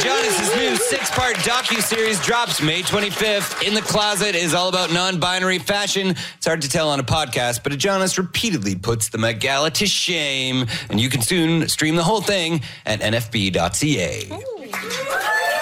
Jonas' new 6-part docuseries drops May 25th. In the Closet is all about non-binary fashion. It's hard to tell on a podcast, but Jonas repeatedly puts the Met Gala to shame. And you can soon stream the whole thing at nfb.ca.